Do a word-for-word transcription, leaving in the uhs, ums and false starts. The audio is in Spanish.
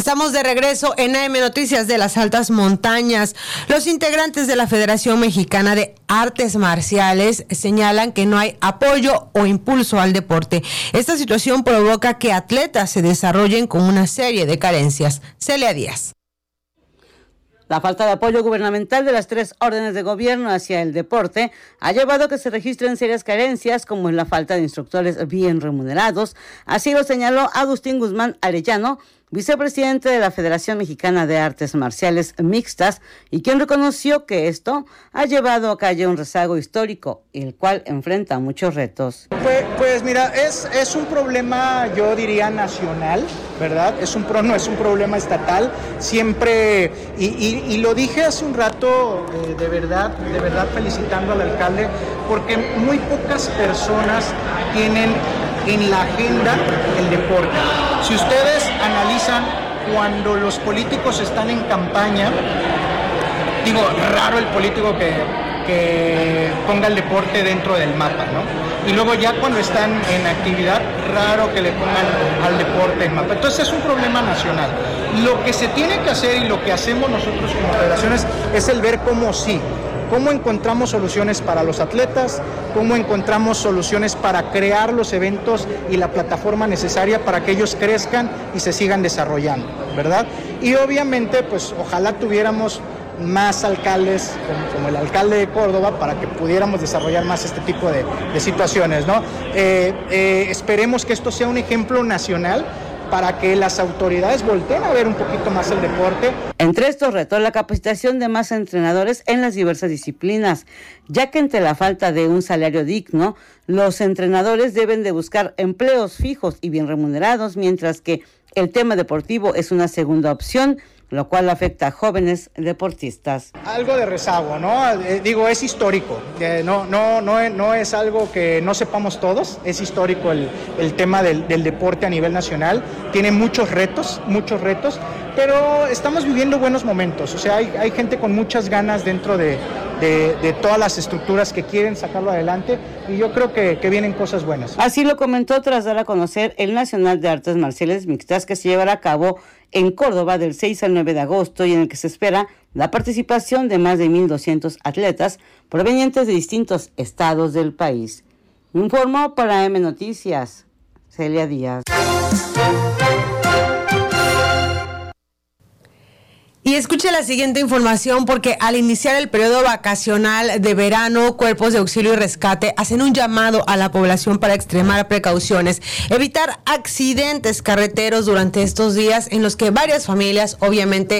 Estamos de regreso en A M Noticias de las Altas Montañas. Los integrantes de la Federación Mexicana de Artes Marciales señalan que no hay apoyo o impulso al deporte. Esta situación provoca que atletas se desarrollen con una serie de carencias. Celia Díaz. La falta de apoyo gubernamental de las tres órdenes de gobierno hacia el deporte ha llevado a que se registren serias carencias, como en la falta de instructores bien remunerados. Así lo señaló Agustín Guzmán Arellano, vicepresidente de la Federación Mexicana de Artes Marciales Mixtas, y quien reconoció que esto ha llevado a calle un rezago histórico, el cual enfrenta muchos retos. Pues, pues mira, es, es un problema, yo diría, nacional, ¿verdad? Es un pro, no es un problema estatal. Siempre, y, y, y lo dije hace un rato, eh, de verdad, de verdad felicitando al alcalde, porque muy pocas personas tienen en la agenda el deporte. Si ustedes analizan cuando los políticos están en campaña, digo, raro el político que, que ponga el deporte dentro del mapa, ¿no? Y luego ya cuando están en actividad, raro que le pongan al deporte el mapa. Entonces es un problema nacional. Lo que se tiene que hacer y lo que hacemos nosotros como federaciones es el ver cómo sí. ¿Cómo encontramos soluciones para los atletas? ¿Cómo encontramos soluciones para crear los eventos y la plataforma necesaria para que ellos crezcan y se sigan desarrollando, ¿verdad? Y obviamente, pues ojalá tuviéramos más alcaldes como, como el alcalde de Córdoba para que pudiéramos desarrollar más este tipo de, de situaciones, ¿no? Eh, eh, esperemos que esto sea un ejemplo nacional para que las autoridades volteen a ver un poquito más el deporte. Entre estos retos, la capacitación de más entrenadores en las diversas disciplinas, ya que ante la falta de un salario digno, los entrenadores deben de buscar empleos fijos y bien remunerados, mientras que el tema deportivo es una segunda opción, lo cual afecta a jóvenes deportistas. Algo de rezago, ¿no? Eh, digo, es histórico, eh, no, no, no, no es algo que no sepamos todos, es histórico el, el tema del, del deporte a nivel nacional, tiene muchos retos, muchos retos, pero estamos viviendo buenos momentos, o sea, hay, hay gente con muchas ganas dentro de, de, de todas las estructuras que quieren sacarlo adelante, y yo creo que, que vienen cosas buenas. Así lo comentó tras dar a conocer el Nacional de Artes Marciales Mixtas, que se llevará a cabo en Córdoba del seis al nueve de agosto, y en el que se espera la participación de más de mil doscientos atletas provenientes de distintos estados del país. Informó para A M Noticias, Celia Díaz. Y escuche la siguiente información, porque al iniciar el periodo vacacional de verano, cuerpos de auxilio y rescate hacen un llamado a la población para extremar precauciones, evitar accidentes carreteros durante estos días en los que varias familias obviamente